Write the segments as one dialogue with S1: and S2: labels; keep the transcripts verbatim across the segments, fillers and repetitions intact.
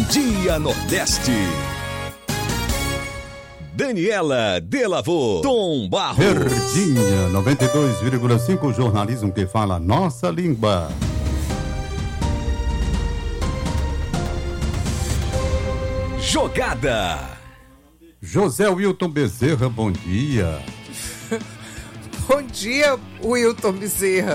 S1: Dia Nordeste. Daniela Delavô, Tom Barros.
S2: Verdinha, noventa e dois vírgula cinco, jornalismo que fala a nossa língua.
S1: Jogada.
S2: José Wilton Bezerra, bom dia.
S3: Bom dia, Wilton Bezerra.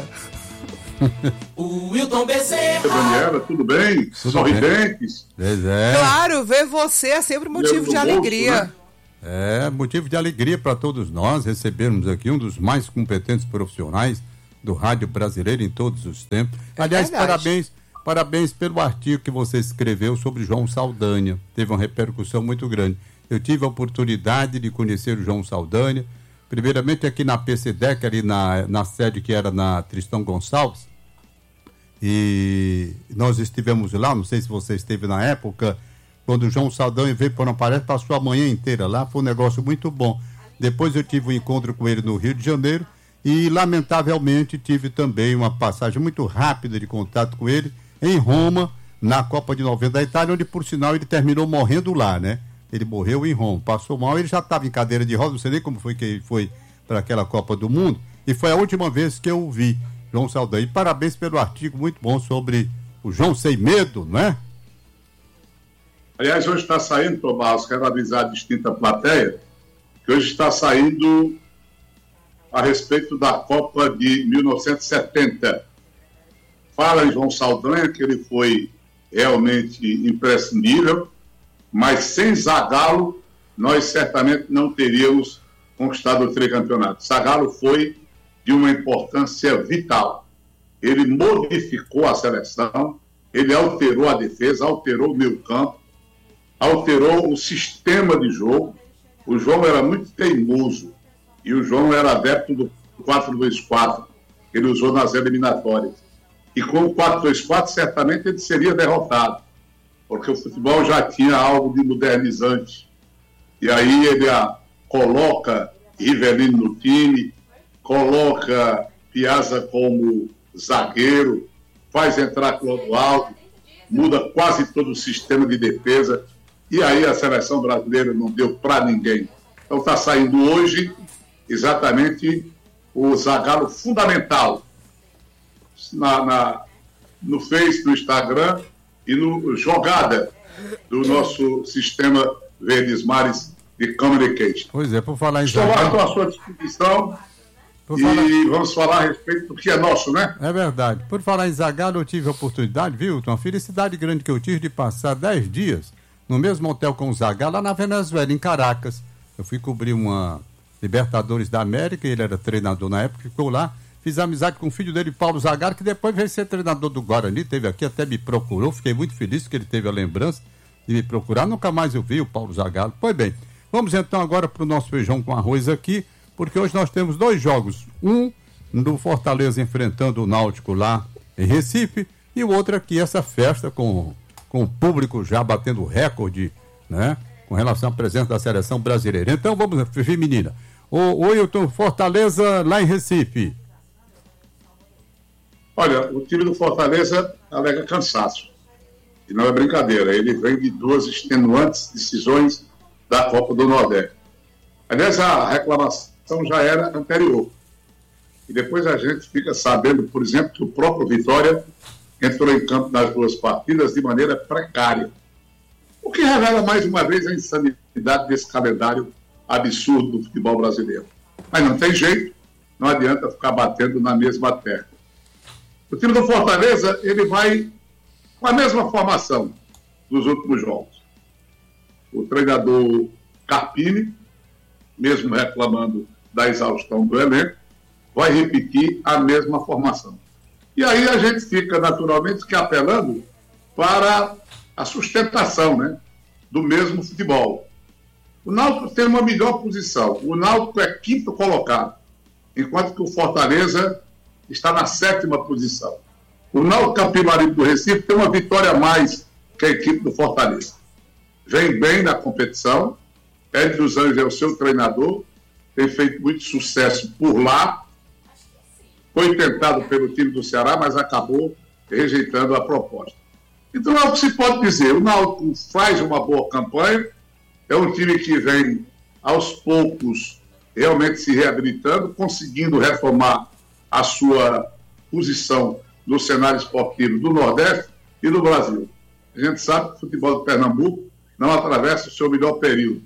S4: O Wilton Bezerra.
S5: Daniela, tudo bem?
S2: Tudo
S5: Sorridentes?
S2: É.
S3: Claro, ver você é sempre motivo de alegria.
S5: Né?
S2: É motivo de alegria para todos nós recebermos aqui um dos mais competentes profissionais do rádio brasileiro em todos os tempos.
S3: É
S2: Aliás,
S3: verdade.
S2: parabéns, parabéns pelo artigo que você escreveu sobre João Saldanha. Teve uma repercussão muito grande. Eu tive a oportunidade de conhecer o João Saldanha, primeiramente aqui na P C D E C, ali na, na sede que era na Tristão Gonçalves. E nós estivemos lá, não sei se você esteve na época, quando o João Saldanha veio para Não Parece, passou a manhã inteira lá, foi um negócio muito bom. Depois eu tive um encontro com ele no Rio de Janeiro e, lamentavelmente, tive também uma passagem muito rápida de contato com ele em Roma, na Copa de noventa da Itália, onde, por sinal, ele terminou morrendo lá, né? Ele morreu em Roma, passou mal, ele já estava em cadeira de rodas, não sei nem como foi que ele foi para aquela Copa do Mundo, e foi a última vez que eu o vi, João Saldanha. E parabéns pelo artigo muito bom sobre o João Sem Medo, não é?
S5: Aliás, hoje está saindo, Tomás, quero avisar a distinta plateia, que hoje está saindo a respeito da Copa de mil novecentos e setenta. Fala em João Saldanha, que ele foi realmente imprescindível, mas sem Zagallo, nós certamente não teríamos conquistado o tricampeonato. Zagallo foi de uma importância vital. Ele modificou a seleção, ele alterou a defesa, alterou o meio campo, alterou o sistema de jogo. O João era muito teimoso e o João era adepto do quatro dois quatro, que ele usou nas eliminatórias. E com o quatro dois quatro, certamente ele seria derrotado, porque o futebol já tinha algo de modernizante. E aí ele a, coloca Rivelino no time, coloca Piazza como zagueiro, faz entrar Clodoaldo, muda quase todo o sistema de defesa, e aí a seleção brasileira não deu para ninguém. Então está saindo hoje exatamente o Zagallo fundamental na, na, no Face, no Instagram e no Jogada do nosso sistema Verdes Mares de Communication.
S2: Pois é, por falar em
S5: Estou lá, estou
S2: Zagallo...
S5: à sua disposição
S2: Por
S5: e
S2: falar...
S5: vamos falar a respeito do que é nosso, né?
S2: É verdade. Por falar em Zagallo, eu tive a oportunidade, viu, uma felicidade grande que eu tive de passar dez dias no mesmo hotel com o Zagallo, lá na Venezuela, em Caracas. Eu fui cobrir uma Libertadores da América, ele era treinador na época, ficou lá. Fiz amizade com o filho dele, Paulo Zagallo, que depois veio ser treinador do Guarani, teve aqui, até me procurou. Fiquei muito feliz que ele teve a lembrança de me procurar. Nunca mais eu vi o Paulo Zagallo. Pois bem, vamos então agora para o nosso feijão com arroz aqui, porque hoje nós temos dois jogos. Um do Fortaleza enfrentando o Náutico lá em Recife, e o outro aqui, essa festa com, com o público já batendo recorde, né? Com relação à presença da seleção brasileira. Então vamos, feminina. O Wilton, Fortaleza lá em Recife.
S5: Olha, o time do Fortaleza alega cansaço. E não é brincadeira, ele vem de duas extenuantes decisões da Copa do Nordeste. Aliás, a reclamação já era anterior. E depois a gente fica sabendo, por exemplo, que o próprio Vitória entrou em campo nas duas partidas de maneira precária. O que revela mais uma vez a insanidade desse calendário absurdo do futebol brasileiro. Mas não tem jeito, não adianta ficar batendo na mesma tecla. O time do Fortaleza, ele vai com a mesma formação dos últimos jogos. O treinador Carpini, mesmo reclamando da exaustão do elenco, vai repetir a mesma formação. E aí a gente fica, naturalmente, que apelando para a sustentação, né, do mesmo futebol. O Náutico tem uma melhor posição. O Náutico é quinto colocado, enquanto que o Fortaleza está na sétima posição. O Náutico Capibaribe do Recife tem uma vitória a mais que a equipe do Fortaleza. Vem bem na competição. Hélio dos Anjos é o seu treinador, tem feito muito sucesso por lá. Foi tentado pelo time do Ceará, mas acabou rejeitando a proposta. Então é o que se pode dizer, o Náutico faz uma boa campanha, é um time que vem aos poucos realmente se reabilitando, conseguindo retomar a sua posição no cenário esportivo do Nordeste e do Brasil. A gente sabe que o futebol de Pernambuco não atravessa o seu melhor período.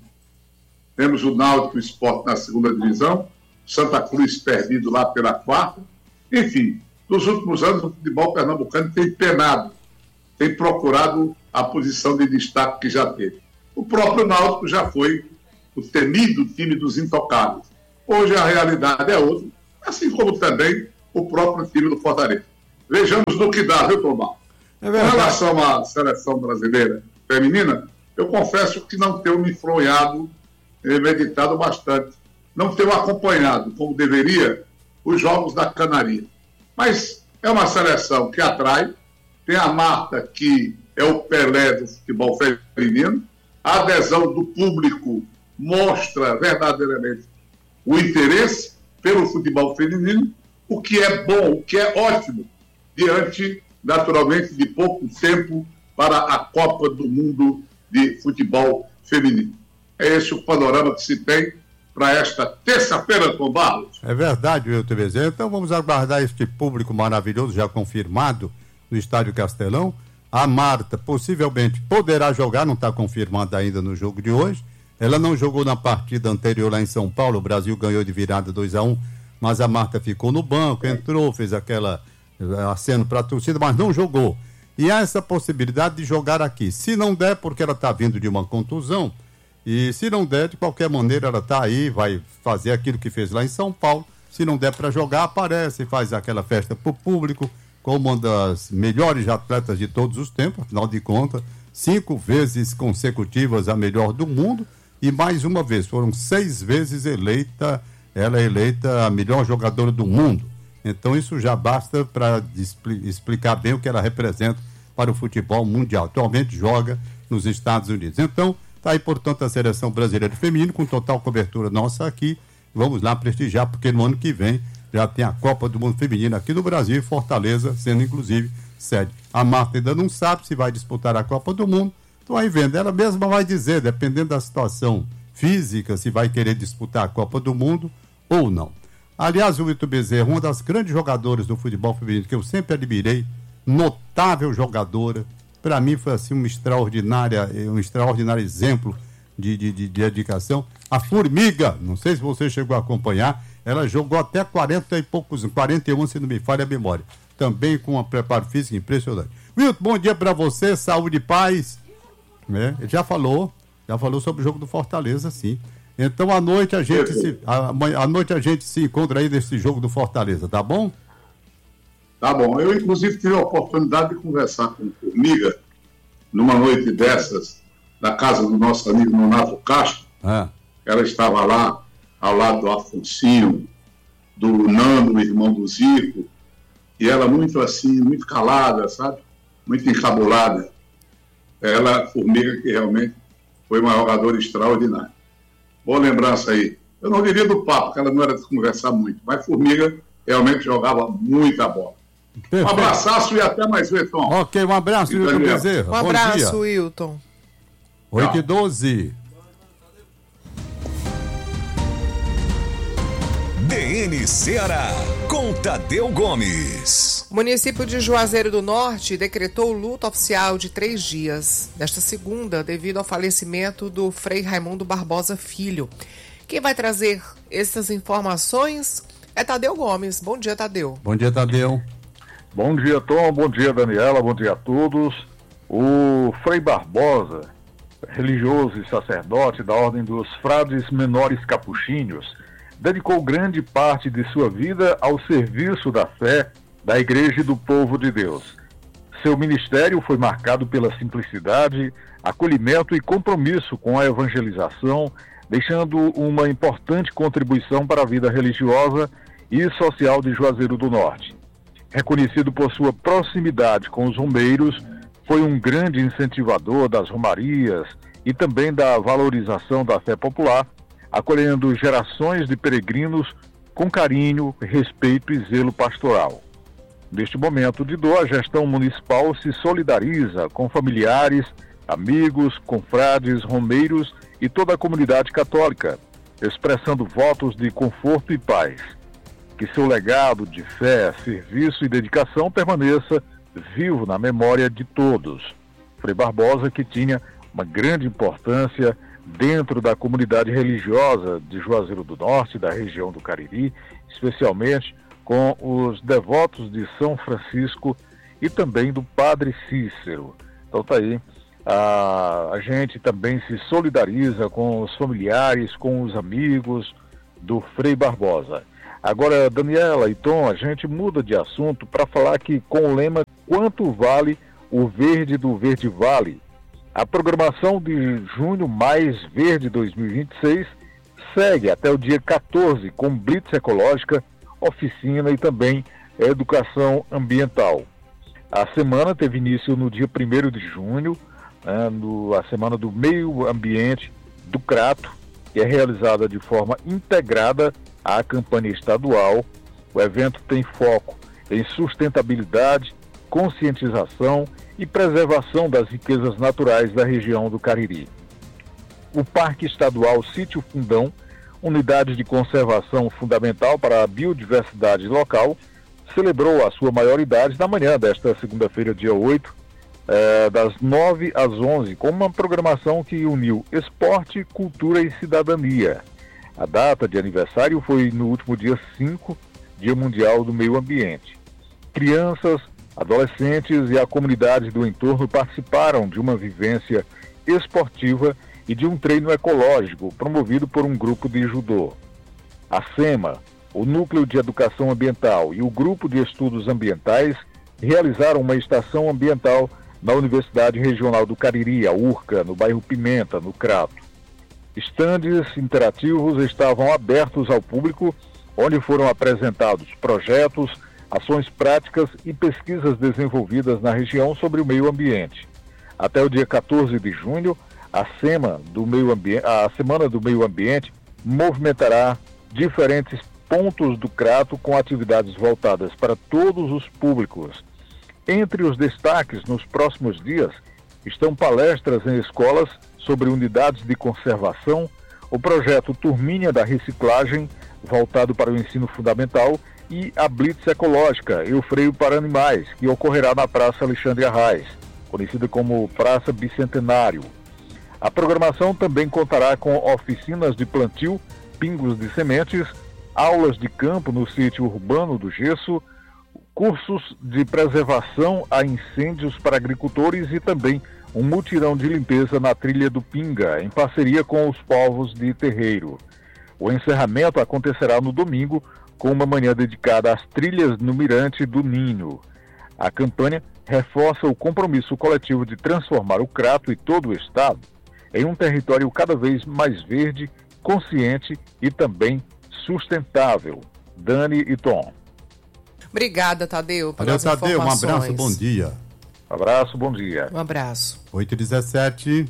S5: Temos o Náutico e o Sport na segunda divisão, Santa Cruz perdido lá pela quarta. Enfim, nos últimos anos o futebol pernambucano tem penado, tem procurado a posição de destaque que já teve. O próprio Náutico já foi o temido time dos intocáveis. Hoje a realidade é outra, assim como também o próprio time do Fortaleza. Vejamos no que dá, viu, Tomás? É Com relação à seleção brasileira feminina, eu confesso que não tenho me enfronhado, meditado bastante. Não tenho acompanhado, como deveria, os jogos da Canarinha. Mas é uma seleção que atrai. Tem a Marta, que é o Pelé do futebol feminino. A adesão do público mostra verdadeiramente o interesse pelo futebol feminino, o que é bom, o que é ótimo, diante, naturalmente, de pouco tempo para a Copa do Mundo de Futebol Feminino. É esse o panorama que se tem para esta terça-feira, Tom Barros.
S2: É verdade, Wilton Bezerra. Então vamos aguardar este público maravilhoso já confirmado no Estádio Castelão. A Marta possivelmente poderá jogar, não está confirmada ainda no jogo de hoje. Ela não jogou na partida anterior lá em São Paulo, o Brasil ganhou de virada dois a um, mas a Marta ficou no banco, entrou, fez aquela aceno para a torcida, mas não jogou. E há essa possibilidade de jogar aqui. Se não der, porque ela está vindo de uma contusão, e se não der, de qualquer maneira, ela está aí, vai fazer aquilo que fez lá em São Paulo. Se não der para jogar, aparece, faz aquela festa para o público, como uma das melhores atletas de todos os tempos, afinal de contas, cinco vezes consecutivas a melhor do mundo, e mais uma vez, foram seis vezes eleita, ela é eleita a melhor jogadora do mundo. Então isso já basta para expli- explicar bem o que ela representa para o futebol mundial. Atualmente joga nos Estados Unidos. Então, está aí, portanto, a seleção brasileira feminina, com total cobertura nossa aqui. Vamos lá prestigiar, porque no ano que vem já tem a Copa do Mundo Feminina aqui no Brasil, e Fortaleza sendo, inclusive, sede. A Marta ainda não sabe se vai disputar a Copa do Mundo. Então, aí vendo, ela mesma vai dizer, dependendo da situação física, se vai querer disputar a Copa do Mundo ou não. Aliás, o Wilton Bezerra, uma das grandes jogadoras do futebol feminino, que eu sempre admirei, notável jogadora, para mim foi assim uma extraordinária, um extraordinário exemplo de, de, de, de dedicação. A Formiga, não sei se você chegou a acompanhar, ela jogou até quarenta e poucos, quarenta e um, se não me falha a memória. Também com um preparo físico impressionante. Wilton, bom dia para você, saúde e paz. É, ele já falou, já falou sobre o jogo do Fortaleza, sim. Então, à noite a gente se, à, à noite a gente se encontra aí nesse jogo do Fortaleza, tá bom?
S5: Tá bom. Eu, inclusive, tive a oportunidade de conversar com o Formiga numa noite dessas, na casa do nosso amigo Nonato Castro. Ah. Ela estava lá, ao lado do Afonsinho, do Nando, o irmão do Zico, e ela muito assim, muito calada, sabe? Muito encabulada. Ela, Formiga, que realmente foi uma jogadora extraordinária. Boa lembrança aí. Eu não diria do papo, porque ela não era de conversar muito, mas Formiga realmente jogava muita bola. Perfeito. Um abraço e até mais, Wilton.
S2: Ok, um abraço, Wilton Bezerra.
S3: Um abraço, Wilton.
S2: oito e doze.
S1: D N Ceará, com Tadeu Gomes.
S3: O município de Juazeiro do Norte decretou luto oficial de três dias, nesta segunda, devido ao falecimento do Frei Raimundo Barbosa Filho. Quem vai trazer essas informações é Tadeu Gomes. Bom dia, Tadeu.
S2: Bom dia, Tadeu.
S6: Bom dia, Tom. Bom dia, Daniela. Bom dia a todos. O Frei Barbosa, religioso e sacerdote da Ordem dos Frades Menores Capuchinhos, dedicou grande parte de sua vida ao serviço da fé, da Igreja e do povo de Deus. Seu ministério foi marcado pela simplicidade, acolhimento e compromisso com a evangelização, deixando uma importante contribuição para a vida religiosa e social de Juazeiro do Norte. Reconhecido por sua proximidade com os romeiros, foi um grande incentivador das romarias e também da valorização da fé popular, acolhendo gerações de peregrinos com carinho, respeito e zelo pastoral. Neste momento de dor, a gestão municipal se solidariza com familiares, amigos, confrades, romeiros e toda a comunidade católica, expressando votos de conforto e paz. Que seu legado de fé, serviço e dedicação permaneça vivo na memória de todos. Frei Barbosa, que tinha uma grande importância dentro da comunidade religiosa de Juazeiro do Norte, da região do Cariri, especialmente com os devotos de São Francisco e também do Padre Cícero. Então tá aí, a, a gente também se solidariza com os familiares, com os amigos do Frei Barbosa. Agora, Daniela e Tom, a gente muda de assunto para falar que com o lema Quanto Vale o Verde do Verde Vale, a programação de Junho Mais Verde dois mil e vinte e seis segue até o dia quatorze com blitz ecológica, oficina e também educação ambiental. A semana teve início no dia primeiro de junho, né, no, a Semana do Meio Ambiente do Crato, que é realizada de forma integrada à campanha estadual. O evento tem foco em sustentabilidade, conscientização e preservação das riquezas naturais da região do Cariri. O Parque Estadual Sítio Fundão, unidade de conservação fundamental para a biodiversidade local, celebrou a sua maioridade na manhã desta segunda-feira, dia oito, eh, das nove às onze, com uma programação que uniu esporte, cultura e cidadania. A data de aniversário foi no último dia cinco, Dia Mundial do Meio Ambiente. Crianças, adolescentes e a comunidade do entorno participaram de uma vivência esportiva e de um treino ecológico promovido por um grupo de judô. A SEMA, o Núcleo de Educação Ambiental e o Grupo de Estudos Ambientais realizaram uma estação ambiental na Universidade Regional do Cariri, a URCA, no bairro Pimenta, no Crato. Estandes interativos estavam abertos ao público, onde foram apresentados projetos, ações práticas e pesquisas desenvolvidas na região sobre o meio ambiente. Até o dia quatorze de junho, a SEMA do meio ambiente, a Semana do Meio Ambiente movimentará diferentes pontos do Crato com atividades voltadas para todos os públicos. Entre os destaques nos próximos dias estão palestras em escolas sobre unidades de conservação, o projeto Turminha da Reciclagem, voltado para o ensino fundamental, e a Blitz Ecológica e o Freio para Animais, que ocorrerá na Praça Alexandre Arraes, conhecida como Praça Bicentenário. A programação também contará com oficinas de plantio, pingos de sementes, aulas de campo no sítio urbano do Gesso, cursos de preservação a incêndios para agricultores e também um mutirão de limpeza na trilha do Pinga, em parceria com os povos de terreiro. O encerramento acontecerá no domingo, com uma manhã dedicada às trilhas no Mirante do Ninho. A campanha reforça o compromisso coletivo de transformar o Crato e todo o estado em um território cada vez mais verde, consciente e também sustentável. Dani e Tom.
S3: Obrigada, Tadeu,
S2: Valeu,
S3: pelas
S2: Tadeu, um
S3: informações.
S2: abraço, bom dia.
S6: Um abraço, bom dia.
S3: Um abraço.
S2: oito e dezessete.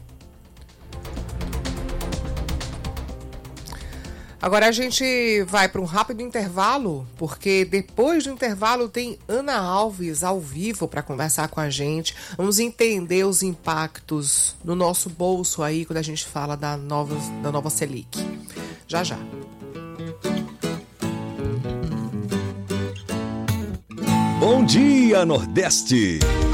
S3: Agora a gente vai para um rápido intervalo, porque depois do intervalo tem Ana Alves ao vivo para conversar com a gente. Vamos entender os impactos no nosso bolso aí quando a gente fala da nova, da nova Selic. Já, já.
S1: Bom dia, Nordeste!